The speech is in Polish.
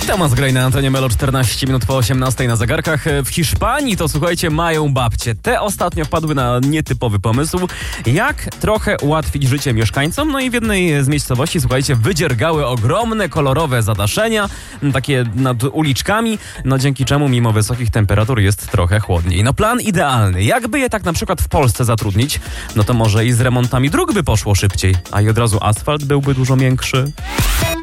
Witam was, graj na antenie Melo, 14 minut po 18 na zegarkach. W Hiszpanii to, słuchajcie, mają babcie. Te ostatnio wpadły na nietypowy pomysł, jak trochę ułatwić życie mieszkańcom. No i w jednej z miejscowości, słuchajcie, wydziergały ogromne, kolorowe zadaszenia, takie nad uliczkami, no dzięki czemu mimo wysokich temperatur jest trochę chłodniej. No plan idealny. Jakby je tak na przykład w Polsce zatrudnić, no to może i z remontami dróg by poszło szybciej, a i od razu asfalt byłby dużo miększy.